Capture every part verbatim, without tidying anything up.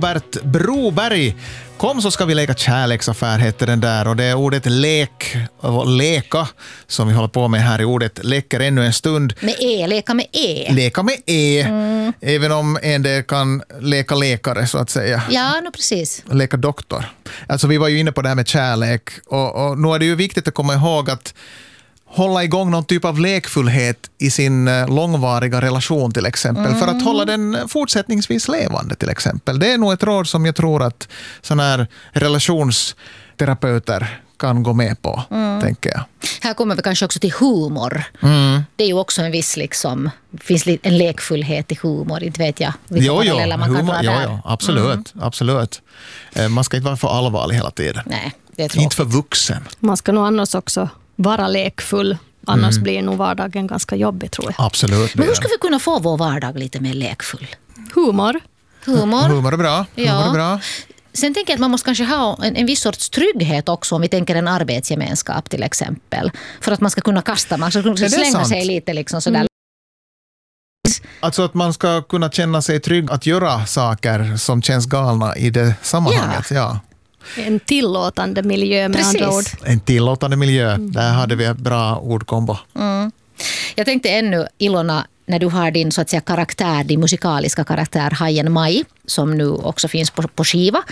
Robert Broberg. Kom så ska vi leka kärleksaffär heter den där, och det är ordet lek och leka som vi håller på med här i ordet leker ännu en stund. Med e, leka med e. Leka med e, mm. även om en del kan leka lekare så att säga. Ja, no, precis. Leka doktor. Alltså vi var ju inne på det här med kärlek och, och nu är det ju viktigt att komma ihåg att hålla igång någon typ av lekfullhet i sin långvariga relation till exempel. Mm. För att hålla den fortsättningsvis levande till exempel. Det är nog ett råd som jag tror att sådana här relationsterapeuter kan gå med på, mm. tänker jag. Här kommer vi kanske också till humor. Mm. Det är ju också en viss liksom, finns en lekfullhet i humor, inte vet jag. Jo, jo, man kan humor, jo, jo, absolut, mm. absolut. Man ska inte vara för allvarlig hela tiden. Nej, det är tråkigt. Inte för vuxen. Man ska nog annars också vara lekfull. Annars mm. blir nog vardagen ganska jobbig, tror jag. Absolut. Men hur ska vi kunna få vår vardag lite mer lekfull? Humor. Humor. Humor är bra. Ja. Humor är bra. Sen tänker jag att man måste kanske ha en, en viss sorts trygghet också om vi tänker en arbetsgemenskap till exempel. För att man ska kunna kasta, man ska kunna slänga sant? sig lite liksom sådär. Mm. Alltså att man ska kunna känna sig trygg att göra saker som känns galna i det sammanhanget. Ja. ja. En tillåtande miljö med Precis. andra ord. En tillåtande miljö. Mm. Där hade vi ett bra ordkombo. Mm. Jag tänkte ännu, Ilona, när du har din så att säga karaktär, din musikaliska karaktär Hajen Maj, som nu också finns på, på skiva.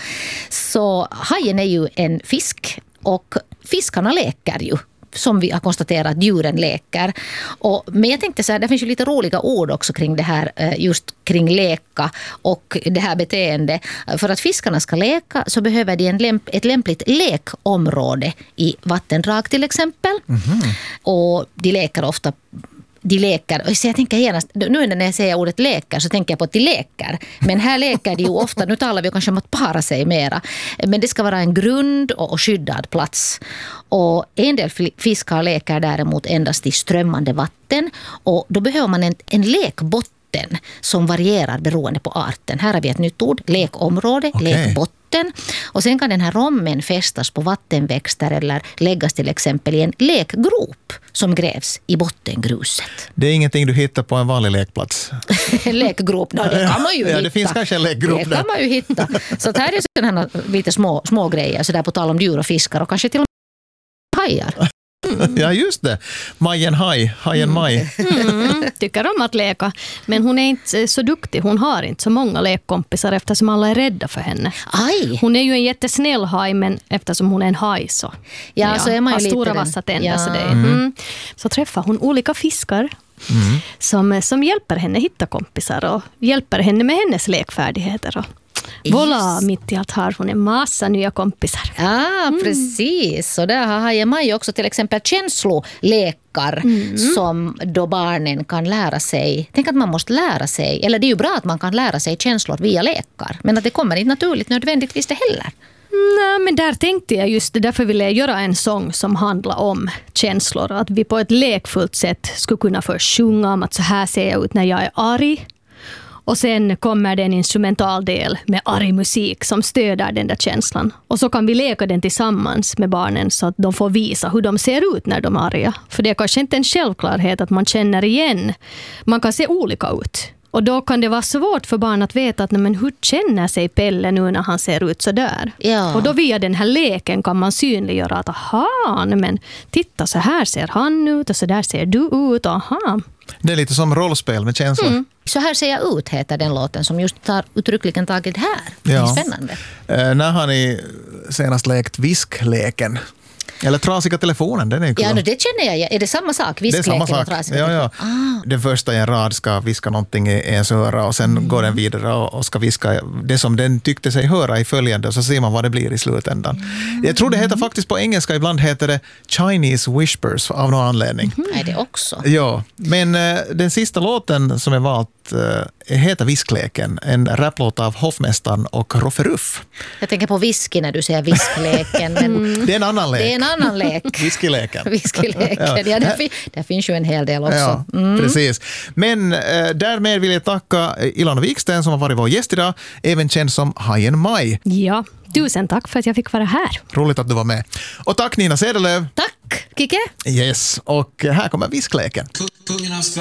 Så hajen är ju en fisk och fiskarna leker ju. Som vi har konstaterat att djuren leker. Och, men jag tänkte så här, det finns ju lite roliga ord också kring det här, just kring leka och det här beteende. För att fiskarna ska leka så behöver de en lämp, ett lämpligt lekområde i vattendrag till exempel. Mm-hmm. Och de leker ofta de leker, så jag tänker genast, nu när jag säger ordet leker så tänker jag på att de leker. Men här leker de ju ofta, nu talar vi kanske om att para sig mera. Men det ska vara en grund och, och skyddad plats. Och en del fiskar leker däremot endast i strömmande vatten. Och då behöver man en, en lekbotten som varierar beroende på arten. Här har vi ett nytt ord, lekområde, okay. lekbotten. Och sen kan den här rommen fästas på vattenväxter eller läggas till exempel i en lekgrop som grävs i bottengruset. Det är ingenting du hittar på en vanlig lekplats. Lekgrop, no, det kan man ju ja, hitta. Det finns kanske en lekgrop det där. kan man ju hitta. Så att här är sådana här lite små, små grejer så där på tal om djur och fiskar och kanske till och med hajar. Mm. Ja, just det. Majen Haj, Hajen Maj. Mm, tycker om att leka. Men hon är inte så duktig. Hon har inte så många lekkompisar eftersom alla är rädda för henne. Aj. Hon är ju en jättesnäll haj, men eftersom hon är en haj så, ja, ja, så är man ju har lite stora den. vassa tänder. Ja. Så, det, mm. mm, så träffar hon olika fiskar mm. som, som hjälper henne hitta kompisar och hjälper henne med hennes lekfärdigheter. Och Voila, mitt i allt har hon en massa nya kompisar. Ja, mm. precis. Och där har Hajen Maj också till exempel känslolekar mm. som då barnen kan lära sig. Tänk att man måste lära sig, eller det är ju bra att man kan lära sig känslor via lekar. Men att det kommer inte naturligt nödvändigtvis det heller. Nej, men där tänkte jag just det. Därför ville jag göra en sång som handlar om känslor. Att vi på ett lekfullt sätt skulle kunna först sjunga om att så här ser jag ut när jag är arg. Och sen kommer det en instrumental del med arg musik som stöder den där känslan. Och så kan vi leka den tillsammans med barnen så att de får visa hur de ser ut när de är arga. För det är kanske inte en självklarhet att man känner igen. Man kan se olika ut. Och då kan det vara svårt för barn att veta att nej, men hur känner sig Pelle nu när han ser ut så där. Ja. Och då via den här leken kan man synliggöra att aha, nej, men titta så här ser han ut och så där ser du ut. Aha. Det är lite som rollspel med känslor. Mm. Så här ser jag ut heter den låten som just tar uttryckligen tagit här. Det är ja. spännande. Eh, när har ni senast lekt viskleken? Eller trasiga telefonen, den är ju kul. Ja, det känner jag. Är det samma sak? Viskleken det är samma sak. Ja, ja. Ah. Den första i en rad ska viska någonting i ens öra och sen mm. går den vidare och ska viska det som den tyckte sig höra i följande och så ser man vad det blir i slutändan. Mm. Jag tror det heter faktiskt på engelska, ibland heter det Chinese Whispers av någon anledning. Mm. Nej, det också. Ja, men uh, den sista låten som är valt uh, heter Viskleken, en raplåt av Hoffmästaren och Rofferuff. Jag tänker på whisky när du säger viskleken. Men mm. Det är en annan lek. Det är en annan lek. Whiskyleken. Whiskyleken, ja. ja där, fin- där finns ju en hel del också. Ja, mm. precis. Men eh, därmed vill jag tacka Ilona Wiksten som har varit vår gäst idag, även känd som Hajen Maj. Ja, tusen tack för att jag fick vara här. Roligt att du var med. Och tack Nina Sedelöv. Tack, Kike. Yes, och här kommer Viskleken.